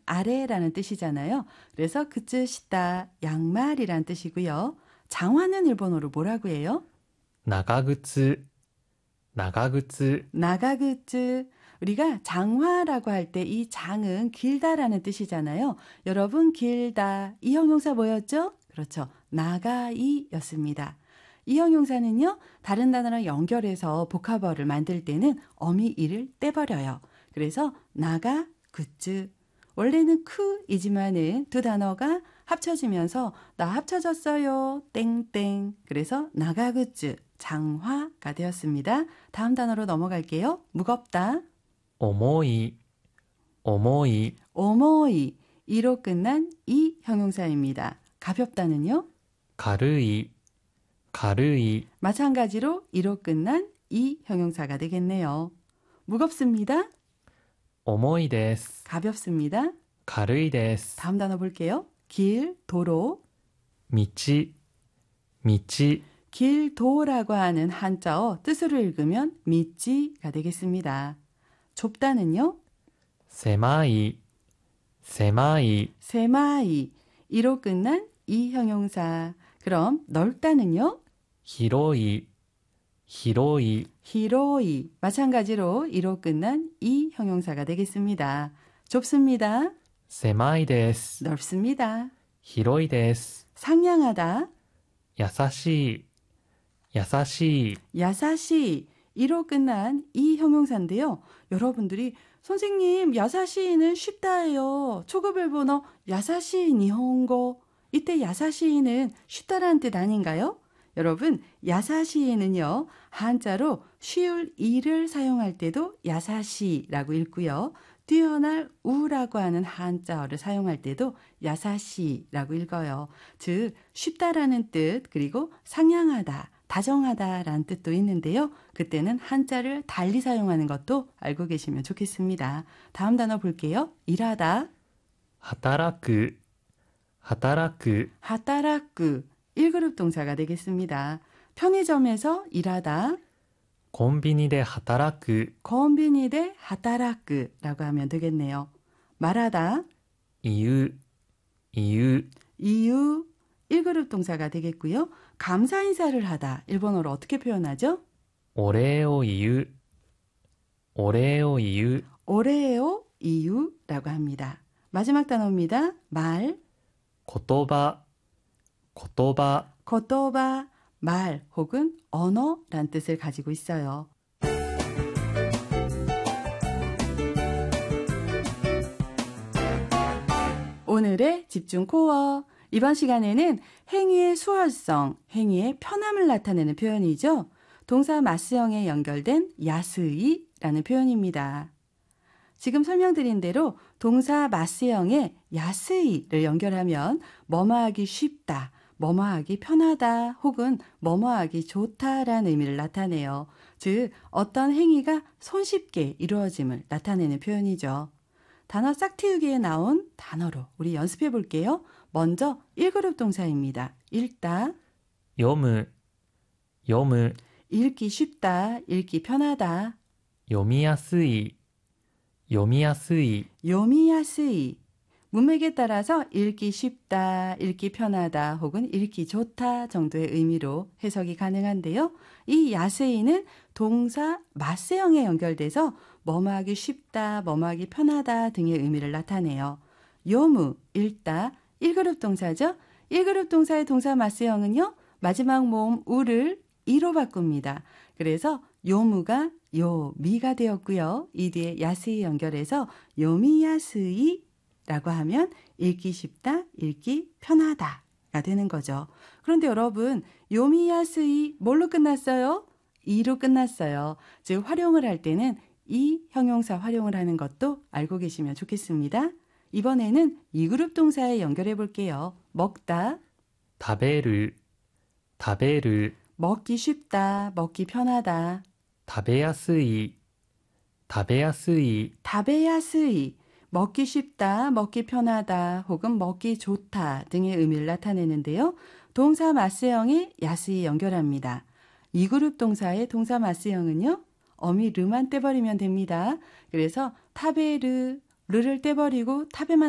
아래라는 뜻이잖아요. 그래서 그츠 시다 양말이란 뜻이고요. 장화는 일본어로 뭐라고 해요? 나가구츠, 나가구츠, 나가그츠. 우리가 장화라고 할 때 이 장은 길다라는 뜻이잖아요. 여러분 길다. 이 형용사 뭐였죠? 그렇죠. 나가이였습니다. 이 형용사는요. 다른 단어랑 연결해서 복합어를 만들 때는 어미 이를 떼버려요. 그래서 나가그츠. 원래는 크이지만은 두 단어가 합쳐지면서 나 합쳐졌어요. 땡땡. 그래서 나가그츠. 장화가 되었습니다. 다음 단어로 넘어갈게요. 무겁다. 重い、重い、 오모이. 이로 끝난 이 형용사입니다. 가볍다는요? 軽い、軽い、 마찬가지로 이로 끝난 이 형용사가 되겠네요. 무겁습니다. 重いです。 가볍습니다. 軽いです。 다음 단어 볼게요. 길, 도로. 道、道、 길도라고 하는 한자어 뜻으로 읽으면 미지가 되겠습니다. 좁다는요? 狭い、狭い、 세마이. 이로 끝난 이 형용사. 그럼 넓다는요? 広い、広い、 히로이. 마찬가지로 이로 끝난 이 형용사가 되겠습니다. 좁습니다. 狭いです。 넓습니다. 広いです。 상냥하다. 優しい、優しい、 야사시. 이로 끝난 이 형용사인데요. 여러분들이 선생님 야사시는 쉽다예요. 초급 일본어 야사시 니혼고. 이때 야사시는 쉽다라는 뜻 아닌가요? 여러분 야사시는요. 한자로 쉬울 이를 사용할 때도 야사시라고 읽고요. 뛰어날 우라고 하는 한자어를 사용할 때도 야사시라고 읽어요. 즉 쉽다라는 뜻 그리고 상냥하다. 다정하다라는 뜻도 있는데요. 그때는 한자를 달리 사용하는 것도 알고 계시면 좋겠습니다. 다음 단어 볼게요. 일하다. 働く、働く、 하타라쿠. 1그룹 동사가 되겠습니다. 편의점에서 일하다. コンビニで働く、 건비니데 하타라쿠라고 하면 되겠네요. 말하다. 言う、言う、 이유. 1그룹 동사가 되겠고요. 감사 인사를 하다. 일본어로 어떻게 표현하죠? お礼を言う、お礼を言う、 오레오 이유라고 합니다. 마지막 단어입니다. 말, 言葉、言葉、 고토바, 말 혹은 언어란 뜻을 가지고 있어요. 오늘의 집중 코어. 이번 시간에는 행위의 수월성, 행위의 편함을 나타내는 표현이죠. 동사 마스형에 연결된 야스이라는 표현입니다. 지금 설명드린 대로 동사 마스형에 야스이를 연결하면 뭐뭐하기 쉽다, 뭐뭐하기 편하다 혹은 뭐뭐하기 좋다라는 의미를 나타내요. 즉 어떤 행위가 손쉽게 이루어짐을 나타내는 표현이죠. 단어 싹틔우기에 나온 단어로 우리 연습해 볼게요. 먼저 1그룹 동사입니다. 읽다, 読む、読む、 읽기 쉽다, 읽기 편하다, 読みやすい、読みやすい、 요미야스이. 문맥에 따라서 읽기 쉽다, 읽기 편하다 혹은 읽기 좋다 정도의 의미로 해석이 가능한데요. 이 야스이는 동사 마스형에 연결돼서 뭐뭐하기 쉽다, 뭐뭐하기 편하다 등의 의미를 나타내요. 요무, 읽다, 1그룹 동사죠. 1그룹 동사의 동사 마스형은요. 마지막 모음 우를 이로 바꿉니다. 그래서 요무가 요미가 되었고요. 이 뒤에 야스이 연결해서 요미야스이 라고 하면 읽기 쉽다, 읽기 편하다가 되는 거죠. 그런데 여러분, 요미야스이 뭘로 끝났어요? 이로 끝났어요. 즉 활용을 할 때는 이 형용사 활용을 하는 것도 알고 계시면 좋겠습니다. 이번에는 2그룹 동사에 연결해 볼게요. 먹다, 食べる、食べる、 먹기 쉽다, 먹기 편하다, 食べやすい、食べやすい、 다베야스이, 먹기 쉽다, 먹기 편하다 혹은 먹기 좋다 등의 의미를 나타내는데요. 동사 마스형에 야스이 연결합니다. 2그룹 동사의 동사 마스형은요. 어미 르만 떼버리면 됩니다. 그래서 타베르, 르를 떼버리고 타베만